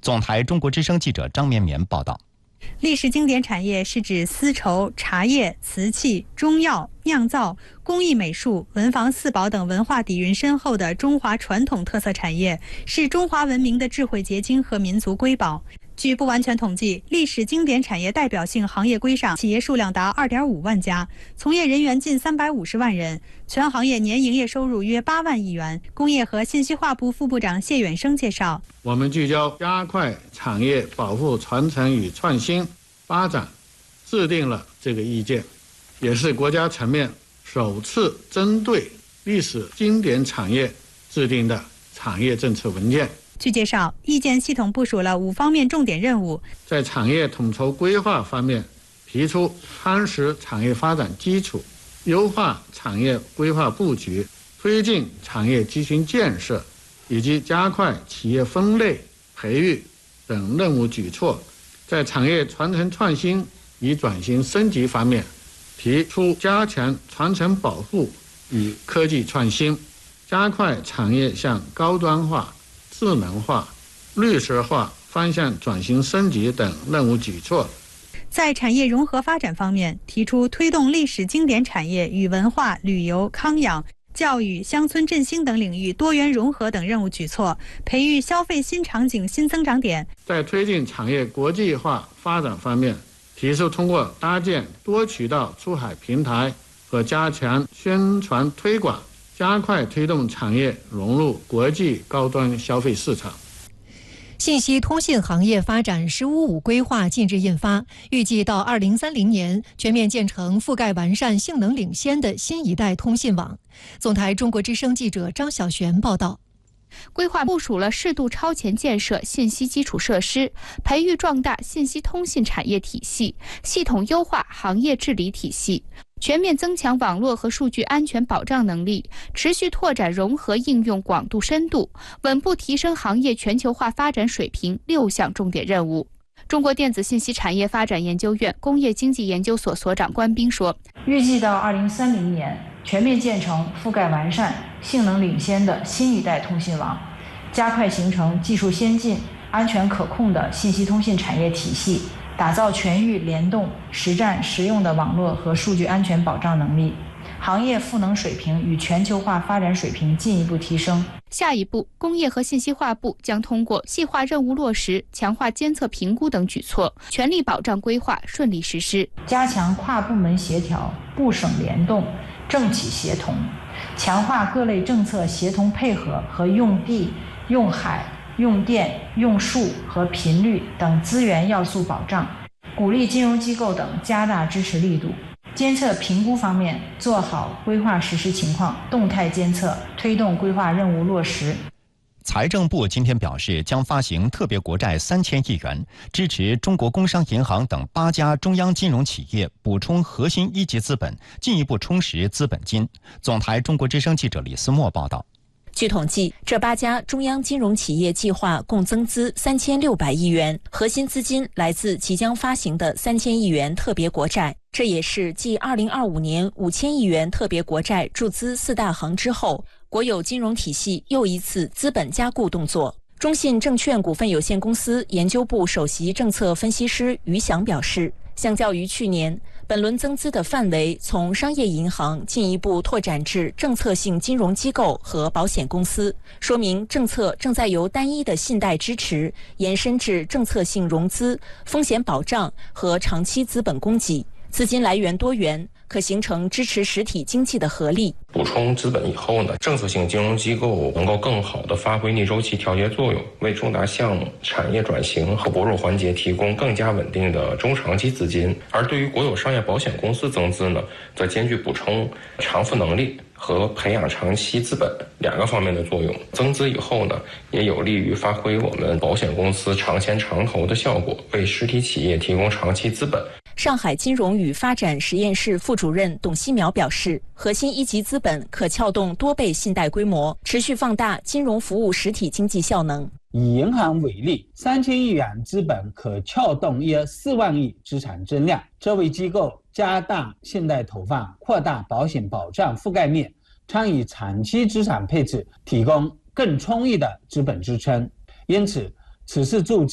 总台中国之声记者张绵绵报道。 历史经典产业是指丝绸、茶叶、瓷器、中药、酿造、工艺美术、文房四宝等文化底蕴深厚的中华传统特色产业，是中华文明的智慧结晶和民族瑰宝。据不完全统计，历史经典产业代表性行业规上企业数量达 2.5 万家，从业人员近350万人，全行业年营业收入约8万亿元。工业和信息化部副部长谢远生介绍， 我们聚焦加快产业保护传承与创新发展，制定了这个意见，也是国家层面首次针对历史经典产业制定的产业政策文件。 据介绍，意见系统部署了5方面重点任务， 在产业统筹规划方面，提出夯实产业发展基础，优化产业规划布局，推进产业集群建设，以及加快企业分类培育等任务举措。在产业传承创新与转型升级方面，提出加强传承保护与科技创新，加快产业向高端化、智能化、绿色化方向转型升级等任务举措。 在产业融合发展方面，提出推动历史经典产业与文化、旅游、康养、教育、乡村振兴等领域多元融合等任务举措，培育消费新场景新增长点。 在推进产业国际化发展方面，提出通过搭建多渠道出海平台和加强宣传推广，加快推动产业融入国际高端消费市场。 信息通信行业发展“十五五”规划近日印发，预计到2030年全面建成覆盖完善、性能领先的新一代通信网。总台中国之声记者张小璇报道。 规划部署了适度超前建设信息基础设施，培育壮大信息通信产业体系，系统优化行业治理体系，全面增强网络和数据安全保障能力，持续拓展融合应用广度深度，稳步提升行业全球化发展水平6项重点任务。中国电子信息产业发展研究院工业经济研究所所长关斌说， 预计到2030年全面建成覆盖完善、性能领先的新一代通信网，加快形成技术先进、安全可控的信息通信产业体系，打造全域联动、实战实用的网络和数据安全保障能力，行业赋能水平与全球化发展水平进一步提升。 下一步，工业和信息化部将通过细化任务落实、强化监测评估等举措，全力保障规划顺利实施， 加强跨部门协调、部省联动、政企协同，强化各类政策协同配合和用地、用海、用电、用树和频率等资源要素保障，鼓励金融机构等加大支持力度。监测评估方面，做好规划实施情况动态监测，推动规划任务落实。 财政部今天表示，将发行特别国债3000亿元，支持中国工商银行等8家中央金融企业补充核心一级资本，进一步充实资本金。总台中国之声记者李思墨报道。 据统计，这8家中央金融企业计划共增资3600亿元，核心资金来自即将发行的3000亿元特别国债。这也是继2025年5000亿元特别国债注资4大行之后，国有金融体系又一次资本加固动作。中信证券股份有限公司研究部首席政策分析师于翔表示，相较于去年，本轮增资的范围从商业银行进一步拓展至政策性金融机构和保险公司，说明政策正在由单一的信贷支持延伸至政策性融资、风险保障和长期资本供给，资金来源多元，可形成支持实体经济的合力。 补充资本以后呢，政策性金融机构能够更好地发挥逆周期调节作用，为重大项目、产业转型和薄弱环节提供更加稳定的中长期资金。而对于国有商业保险公司增资呢，则兼具补充偿付能力和培养长期资本2个方面的作用。增资以后呢，也有利于发挥我们保险公司长钱长投的效果，为实体企业提供长期资本。 上海金融与发展实验室副主任董希苗表示，核心一级资本可撬动多倍信贷规模，持续放大金融服务实体经济效能。 以银行为例，3000亿元资本可撬动约4万亿资产增量，这为机构加大信贷投放、扩大保险保障覆盖面、参与长期资产配置提供更充裕的资本支撑。因此，此次注资